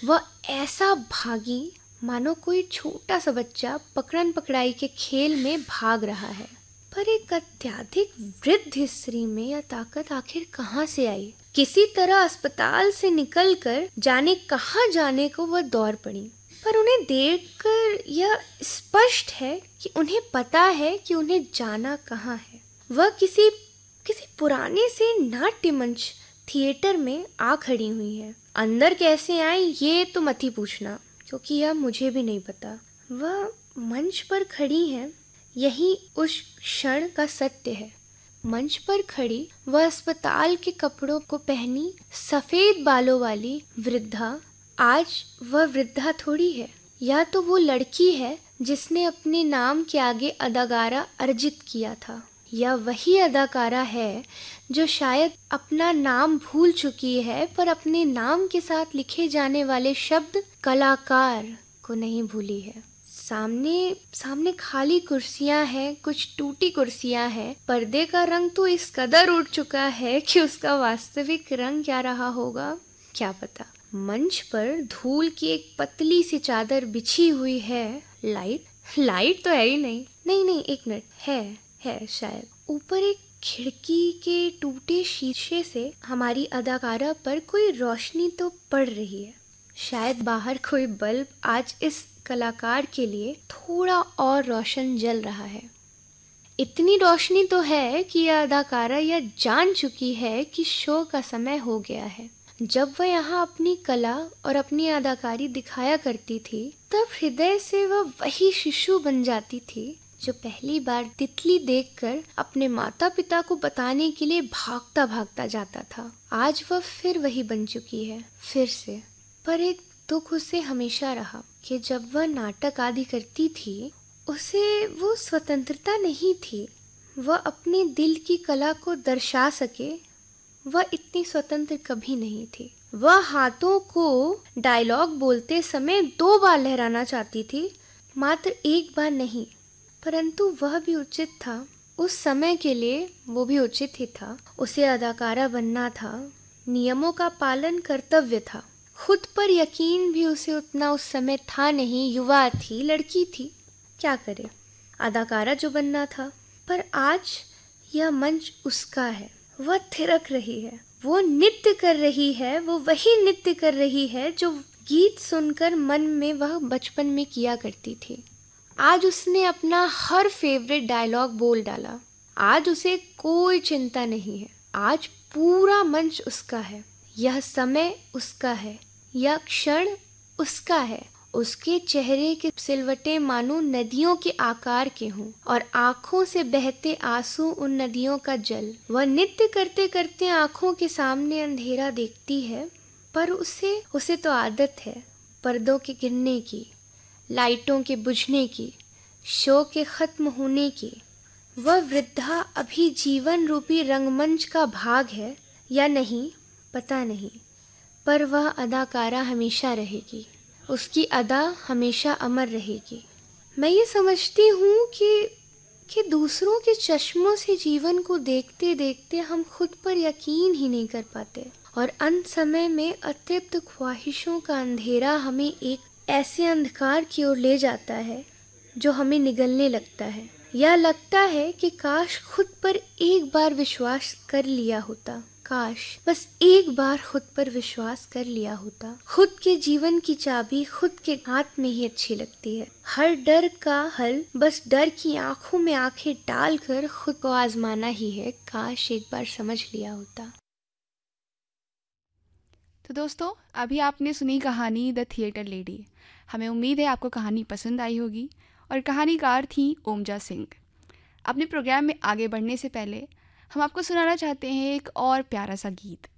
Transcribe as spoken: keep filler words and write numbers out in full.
वह ऐसा भागी मानो कोई छोटा सा बच्चा पकड़न पकड़ाई के खेल में भाग रहा है। पर एक अत्यधिक वृद्ध स्त्री में यह ताकत आखिर कहाँ से आई? किसी तरह अस्पताल से निकलकर जाने कहाँ जाने को वह दौड़ पड़ी। पर उन्हें देखकर यह स्पष्ट है कि उन्हें पता है कि उन्हें जाना कहाँ है। वह किसी किसी पुराने से नाट्य मंच थिएटर में आ खड़ी हुई है। अंदर कैसे आई ये तो मत ही पूछना, क्योंकि यह मुझे भी नहीं पता। वह मंच पर खड़ी हैं, यही उस क्षण का सत्य है। मंच पर खड़ी वह अस्पताल के कपड़ों को पहनी सफेद बालों वाली वृद्धा आज वह वृद्धा थोड़ी है। या तो वो लड़की है जिसने अपने नाम के आगे अदाकारा अर्जित किया था, या वही अदाकारा है जो शायद अपना नाम भूल चुकी है पर अपने नाम के साथ लिखे जाने वाले शब्द कलाकार को नहीं भूली है। सामने सामने खाली कुर्सियां हैं, कुछ टूटी कुर्सियां हैं। पर्दे का रंग तो इस कदर उड़ चुका है कि उसका वास्तविक रंग क्या रहा होगा क्या पता। मंच पर धूल की एक पतली सी चादर बिछी हुई है। लाइट लाइट तो है ही नहीं नहीं नहीं एक मिनट है है शायद। ऊपर एक खिड़की के टूटे शीशे से हमारी अदाकारा पर कोई रोशनी तो पड़ रही है। शायद बाहर कोई बल्ब आज इस कलाकार के लिए थोड़ा और रोशन जल रहा है। इतनी रोशनी तो है कि यह अदाकारा यह जान चुकी है कि शो का समय हो गया है। जब वह यहाँ अपनी कला और अपनी अदाकारी दिखाया करती थी तब हृदय से वह वही शिशु बन जाती थी जो पहली बार तितली देखकर अपने माता पिता को बताने के लिए भागता भागता जाता था। आज वह फिर वही बन चुकी है, फिर से। पर एक दुख उसे हमेशा रहा कि जब वह नाटक आदि करती थी उसे वो स्वतंत्रता नहीं थी। वह अपने दिल की कला को दर्शा सके, वह इतनी स्वतंत्र कभी नहीं थी। वह हाथों को डायलॉग बोलते समय दो बार लहराना चाहती थी, मात्र एक बार नहीं। परंतु वह भी उचित था, उस समय के लिए वो भी उचित ही था। उसे अदाकारा बनना था, नियमों का पालन कर्तव्य था। खुद पर यकीन भी उसे उतना उस समय था नहीं, युवा थी, लड़की थी, क्या करे, अदाकारा जो बनना था। पर आज यह मंच उसका है। वह थिरक रही है, वो नृत्य कर रही है, वो वही नृत्य कर रही है जो गीत सुनकर मन में वह बचपन में किया करती थी। आज उसने अपना हर फेवरेट डायलॉग बोल डाला। आज उसे कोई चिंता नहीं है। आज पूरा मंच उसका है, यह समय उसका है, यह क्षण उसका है। उसके चेहरे के सिलवटे मानो नदियों के आकार के हों और आँखों से बहते आंसू उन नदियों का जल। वह नृत्य करते करते आँखों के सामने अंधेरा देखती है, पर उसे उसे तो आदत है पर्दों के गिरने की, लाइटों के बुझने की, शो के खत्म होने की। वह वृद्धा अभी जीवन रूपी रंगमंच का भाग है या नहीं पता नहीं, पर वह अदाकारा हमेशा रहेगी। उसकी अदा हमेशा अमर रहेगी। मैं ये समझती हूँ कि कि दूसरों के चश्मों से जीवन को देखते देखते हम खुद पर यकीन ही नहीं कर पाते और अंत समय में अतृप्त ख्वाहिशों का अंधेरा हमें एक ऐसे अंधकार की ओर ले जाता है जो हमें निगलने लगता है। यह लगता है कि काश खुद पर एक बार विश्वास कर लिया होता, काश बस एक बार खुद पर विश्वास कर लिया होता। खुद के जीवन की चाबी खुद के हाथ में ही अच्छी लगती है। हर डर का हल बस डर की आंखों में आंखें डालकर खुद को आजमाना ही है। काश एक बार समझ लिया होता। तो दोस्तों, अभी आपने सुनी कहानी द थिएटर लेडी। हमें उम्मीद है आपको कहानी पसंद आई होगी और कहानीकार थी ओमजा सिंह। अपने प्रोग्राम में आगे बढ़ने से पहले हम आपको सुनाना चाहते हैं एक और प्यारा सा गीत।